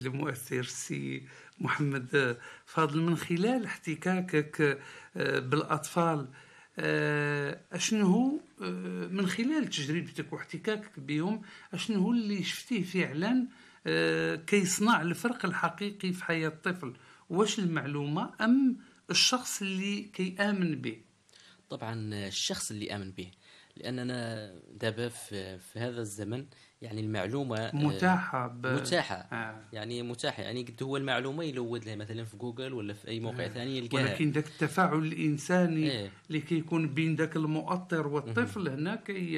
المؤثر سي محمد فاضل، من خلال احتكاكك بالأطفال، أشنو هو من خلال تجربتك واحتكاكك بهم، أشنو هو اللي شفتيه فعلا كيصنع الفرق الحقيقي في حياة الطفل؟ واش المعلومة أم الشخص اللي كيآمن به؟ طبعا الشخص اللي آمن به، لأننا دابا في هذا الزمن يعني المعلومة متاحة متاحة. يعني متاحة، يعني قد هو المعلومة يلود لها مثلا في جوجل ولا في أي موقع ثاني يلقاها. ولكن ذاك التفاعل الإنساني إيه. اللي كيكون بين ذاك المؤطر والطفل هنا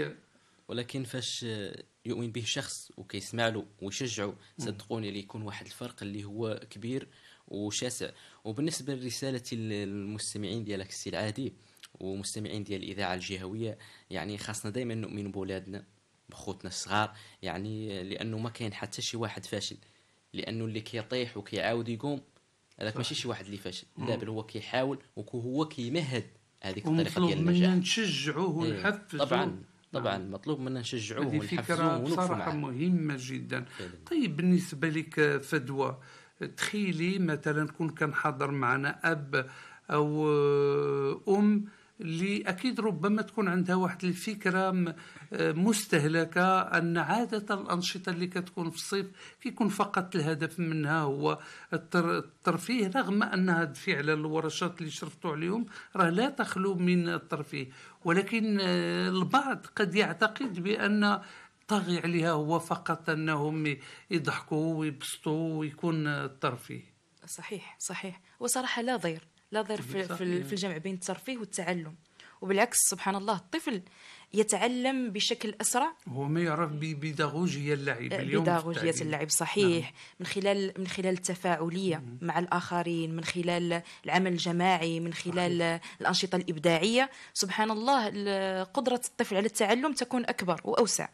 ولكن فاش يؤمن به شخص وكيسمع له ويشجعه، صدقوني اللي يكون واحد الفرق اللي هو كبير وشاسع. وبالنسبة لرسالتي للمستمعين ديالك السي العادي ومستمعين ديال الإذاعة الجهوية، يعني خاصنا دائما نؤمن بولادنا بخوتنا الصغار، يعني لأنه ما كاين حتى شي واحد فاشل، لأنه اللي كيطيح وكيعاود يقوم هذاك ماشي شي واحد اللي فاشل، لا بل هو كيحاول وهو كيمهد هذيك الطريقة ديال النجاح. مطلوب منا نشجعوه ونحفزوه. طبعا مطلوب منا نشجعوه هذه ونحفزوه فكرة ونوقفوا بصراحة معه. مهمة جدا. فعلا. طيب بالنسبة لك فدوى، تخيلي مثلا كون كان حاضر معنا أب أو أم اللي أكيد ربما تكون عندها واحد الفكرة مستهلكة، أن عادة الأنشطة اللي كتكون في الصيف كيكون فقط الهدف منها هو الترفيه، رغم أن هذه فعلا الورشات اللي شرفتوا عليهم راه لا تخلو من الترفيه، ولكن البعض قد يعتقد بأن طاغي عليها هو فقط أنهم يضحكوا ويبسطوا ويكون الترفيه. صحيح. وصراحة لا ضير في الجمع بين الترفيه والتعلم، وبالعكس سبحان الله الطفل يتعلم بشكل أسرع. هو ما يعرف ببيداغوجيا اللعب اليوم، بيداغوجية اللعب صحيح. نعم. من خلال التفاعلية مع الآخرين، من خلال العمل الجماعي، من خلال الأنشطة الإبداعية. سبحان الله قدرة الطفل على التعلم تكون أكبر وأوسع.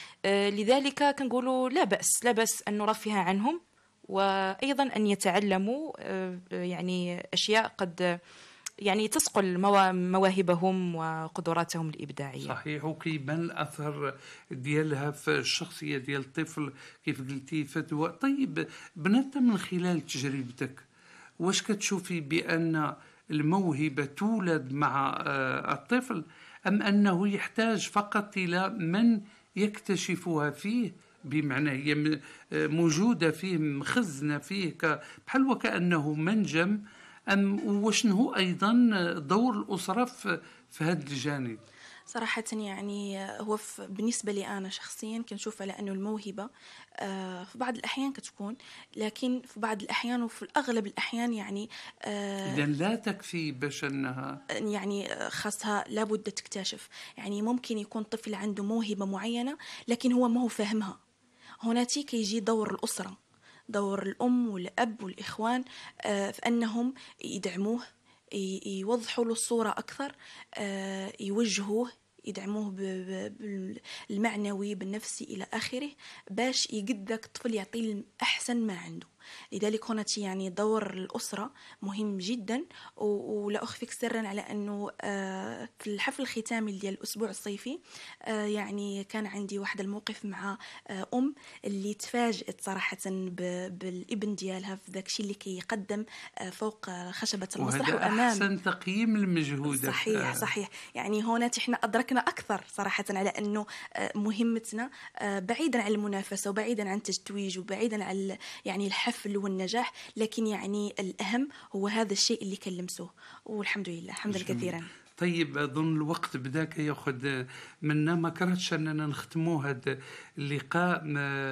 لذلك كنقولوا لا بأس أن نرفه عنهم، وأيضا أن يتعلموا يعني أشياء قد يعني تسقل مواهبهم وقدراتهم الإبداعية. صحيح، وكيبان الأثر ديالها في الشخصية ديال الطفل كيف قلتي فتوى. طيب بنات، من خلال تجربتك واش كتشوفي بأن الموهبة تولد مع الطفل، أم أنه يحتاج فقط إلى من يكتشفها فيه، بمعنى هي موجودة فيه مخزنة فيه بحال وكأنه منجم، أم وشنو هو أيضا دور الأسرة في هذا الجانب؟ صراحة يعني هو بالنسبة لي أنا شخصيا كنشوف على أنه الموهبة في بعض الأحيان كتكون، لكن في بعض الأحيان وفي الأغلب الأحيان يعني إذن لا تكفي باش أنها يعني خاصها لابد تكتشف. يعني ممكن يكون طفل عنده موهبة معينة لكن هو ما هو فاهمها. هناتي كيجي دور الأسرة، دور الأم والأب والإخوان في أنهم يدعموه، يوضحوا له الصورة أكثر، يوجهوه، يدعموه بالمعنوي بالنفسي إلى آخره، باش يقدك الطفل يعطي أحسن ما عنده. لذلك هنا يعني دور الأسرة مهم جدا. ولا أخفيك سرا على أنه في الحفل الختامي ديال الأسبوع الصيفي يعني كان عندي واحد الموقف مع أم اللي تفاجأت صراحة بالابن ديالها في ذاك الشيء اللي كيقدم فوق خشبة المسرح وأمام أحسن تقييم المجهود. صحيح. يعني هنا احنا أدركنا أكثر صراحة على أنه مهمتنا بعيدا عن المنافسة وبعيدا عن التتويج وبعيدا عن يعني الحفل والنجاح، لكن يعني الأهم هو هذا الشيء اللي كنلمسوه، والحمد لله حمدا كثيرا. طيب أظن الوقت بداك يأخذ منا، ما كرهتش أننا نختموا هذا اللقاء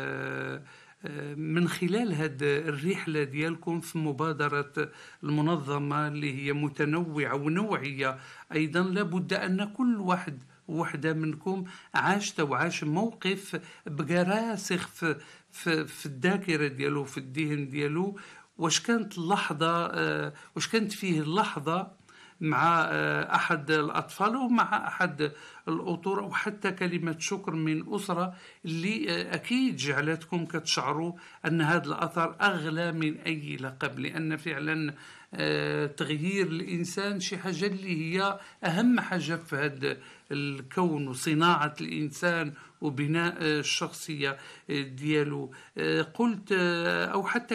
من خلال هذه الرحلة ديالكم في مبادرة المنظمة اللي هي متنوعة ونوعية أيضا. لابد أن كل واحد وحدة منكم عاش موقف بقى راسخ في الذاكرة ديالو، في الذهن ديالو. واش كانت فيه اللحظة مع أحد الأطفال ومع أحد الأطر، وحتى كلمة شكر من أسرة اللي أكيد جعلتكم كتشعروا أن هذا الأثر أغلى من أي لقب، لأن فعلا تغيير الإنسان شي حاجة اللي هي أهم حاجة في هذا الكون، وصناعة الإنسان وبناء الشخصية ديالو. قلت أو حتى